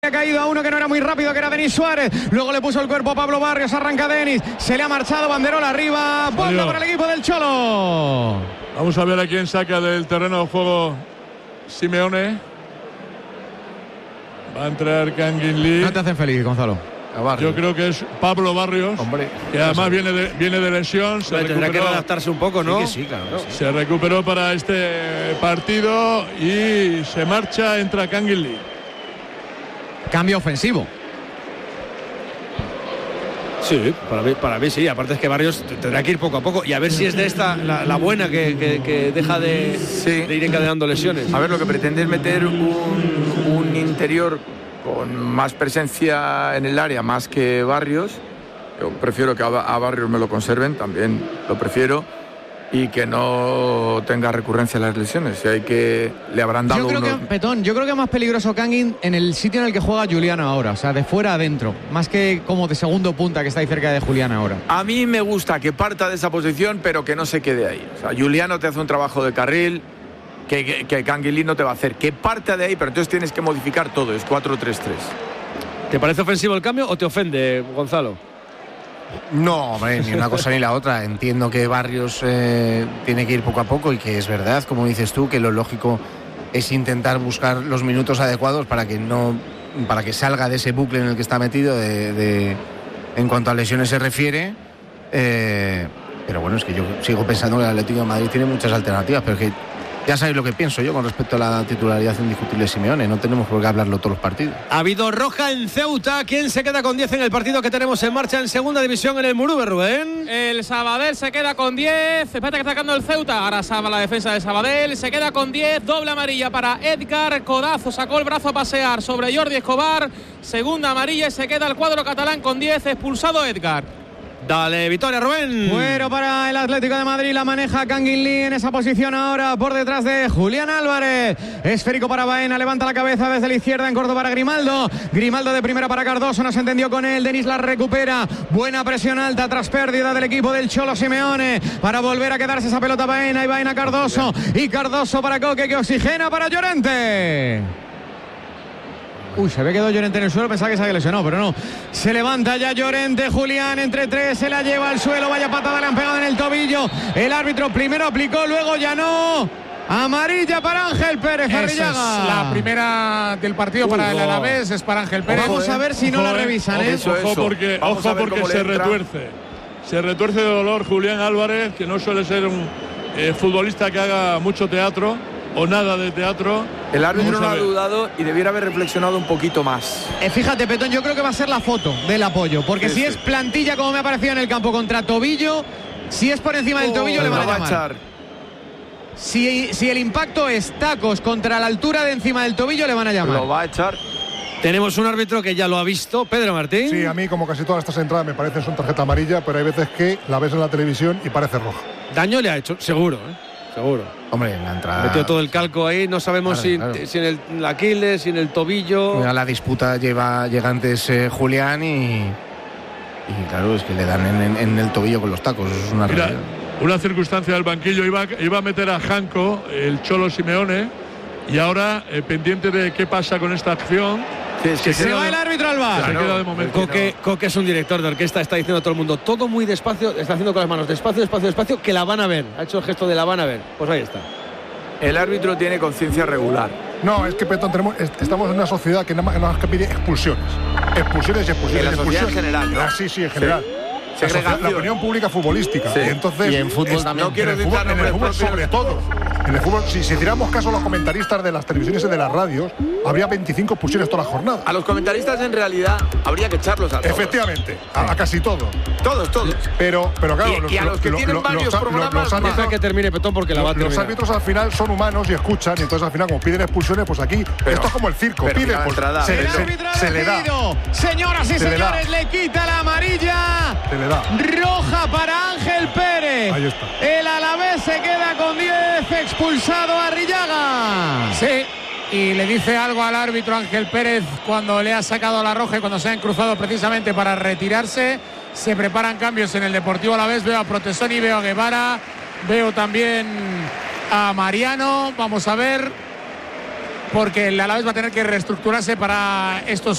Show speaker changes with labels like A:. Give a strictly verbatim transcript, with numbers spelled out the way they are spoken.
A: Ha caído a uno que no era muy rápido, que era Denis Suárez. Luego le puso el cuerpo a Pablo Barrios. Arranca Denis. Se le ha marchado Banderola arriba. Bomba para el equipo del Cholo.
B: Vamos a ver a quién saca del terreno de juego Simeone. Va a entrar Kangin Lee.
A: No te hacen feliz, Gonzalo.
B: Yo creo que es Pablo Barrios.
C: Hombre,
B: que además viene de, viene de lesión. Se
C: tendrá que adaptarse un poco, ¿no?
B: Sí,
C: sí, claro, no.
B: Se recuperó para este partido y se marcha. Entra Kangin Lee.
A: Cambio ofensivo.
C: Sí, para mí, para mí sí. Aparte es que Barrios tendrá que ir poco a poco y a ver si es de esta la, la buena que, que, que deja de, sí. de ir encadenando lesiones.
D: A ver, lo que pretende es meter un, un interior con más presencia en el área, más que Barrios. Yo prefiero que a, a Barrios me lo conserven, también lo prefiero. Y que no tenga recurrencia en las lesiones. Si hay que le habrán dado
A: yo creo
D: unos...
A: que, Petón, yo creo que es más peligroso Kangin en el sitio en el que juega Juliano ahora, o sea, de fuera a adentro, más que como de segundo punta que está ahí cerca de Julián ahora.
D: A mí me gusta que parta de esa posición, pero que no se quede ahí. O sea, Juliano te hace un trabajo de carril que, que, que Kangin Lee no te va a hacer. Que parta de ahí, pero entonces tienes que modificar todo. Es cuatro tres tres.
C: ¿Te parece ofensivo el cambio o te ofende, Gonzalo?
E: No, hombre, ni una cosa ni la otra. Entiendo que Barrios eh, tiene que ir poco a poco y que es verdad, como dices tú, que lo lógico es intentar buscar los minutos adecuados para que no, para que salga de ese bucle en el que está metido de, de, en cuanto a lesiones se refiere. Eh, pero bueno, es que yo sigo pensando que el Atlético de Madrid tiene muchas alternativas, pero que ya sabéis lo que pienso yo con respecto a la titularidad indiscutible de Simeone. No tenemos por qué hablarlo todos los partidos.
C: Ha habido roja en Ceuta. ¿Quién se queda con diez en el partido que tenemos en marcha en segunda división en el Murube, Rubén?
F: El Sabadell se queda con diez. Espérate que está sacando el Ceuta. Ahora salva la defensa de Sabadell. Se queda con diez. Doble amarilla para Edgar. Codazo. Sacó el brazo a pasear sobre Jordi Escobar. Segunda amarilla y se queda el cuadro catalán con diez. Expulsado Edgar.
C: Dale, victoria, Rubén.
A: Fuero para el Atlético de Madrid, la maneja Kangin Lee en esa posición ahora por detrás de Julián Álvarez. Esférico para Baena, levanta la cabeza desde la izquierda en corto para Grimaldo. Grimaldo de primera para Cardoso, no se entendió con él. Denis la recupera. Buena presión alta tras pérdida del equipo del Cholo Simeone para volver a quedarse esa pelota Baena y Baena Cardoso. Y Cardoso para Coque que oxigena para Llorente. Uy, se ve quedó Llorente en el suelo, pensaba que se había lesionado, pero no. Se levanta ya Llorente, Julián entre tres, se la lleva al suelo, vaya patada le han pegado en el tobillo. El árbitro primero aplicó, luego ya no. Amarilla para Ángel Pérez Arrillaga.
G: Es la primera del partido para uh, el Alavés, es para Ángel Pérez.
A: Vamos a ver si ojo, no la revisan, ¿eh?
B: Ojo, ojo porque, ojo porque se retuerce. Se retuerce de dolor Julián Álvarez, que no suele ser un eh, futbolista que haga mucho teatro o nada de teatro.
D: El árbitro no ha dudado y debiera haber reflexionado un poquito más.
A: Eh, fíjate, Petón, yo creo que va a ser la foto del apoyo, porque sí, si sí. es plantilla como me ha parecido en el campo contra tobillo, si es por encima oh, del tobillo le van a llamar. Si, si el impacto es tacos contra la altura de encima del tobillo le van a llamar.
D: Lo va a echar.
C: Tenemos un árbitro que ya lo ha visto, Pedro Martín.
H: Sí, a mí como casi todas estas entradas me parecen son tarjeta amarilla, pero hay veces que la ves en la televisión y parece roja.
C: Daño le ha hecho, seguro, ¿eh? Seguro.
E: Hombre, en la entrada.
C: Metió todo el calco ahí, no sabemos claro, si, claro. si en el, el Aquiles, si en el tobillo.
E: Mira, la disputa lleva llega antes eh, Julián y. Y claro, es que le dan en, en, en el tobillo con los tacos. Eso es una
B: Mira,
E: realidad.
B: Una circunstancia del banquillo. Iba, iba a meter a Janko, el Cholo Simeone, y ahora eh, pendiente de qué pasa con esta acción.
A: Que se, se va de, el árbitro al bar.
B: Se
A: no,
B: queda de momento.
C: Coque, Coque es un director de orquesta, está diciendo a todo el mundo todo muy despacio, está haciendo con las manos despacio, despacio, despacio, que la van a ver. Ha hecho el gesto de la van a ver. Pues ahí está.
D: El árbitro tiene conciencia regular.
H: No, es que Petón, tenemos, estamos en una sociedad que nada más que pide expulsiones. Expulsiones y expulsiones.
D: En la sociedad
H: expulsiones.
D: en general, ¿no?
H: Ah, sí, sí, en general.
D: Sí.
H: La, sociedad, la opinión pública futbolística. Sí. Y entonces.
E: Y en fútbol
H: es,
E: también.
H: No quiero en el fútbol, en el fútbol sobre todo. En el fútbol, si, si tiramos caso a los comentaristas de las televisiones y de las radios, habría veinticinco expulsiones toda la jornada.
D: A los comentaristas en realidad habría que echarlos a todos.
H: Efectivamente, a, a casi todo.
D: Todos, todos.
H: Pero, pero claro,
D: y,
H: los,
D: y a los que
H: lo,
D: tienen
H: lo,
D: varios
H: los,
D: programas,
H: los, los árbitros,
C: que termine Petón porque la va a terminar.
H: Los árbitros al final son humanos y escuchan, y entonces al final como piden expulsiones, pues aquí pero, esto es como el circo, pide pues, se,
A: el
H: se,
A: árbitro
H: se,
A: se le da. Señoras y se señores, le, le quita la amarilla.
H: Se le da.
A: Roja para Ángel Pérez.
H: Ahí está.
A: El Alavés se queda con diez, expulsado a Arrillaga.
G: Sí. Y le dice algo al árbitro Ángel Pérez cuando le ha sacado la roja y cuando se han cruzado precisamente para retirarse. Se preparan cambios en el Deportivo Alavés. Veo a Protesoni, veo a Guevara, veo también a Mariano. Vamos a ver, porque el Alavés va a tener que reestructurarse para estos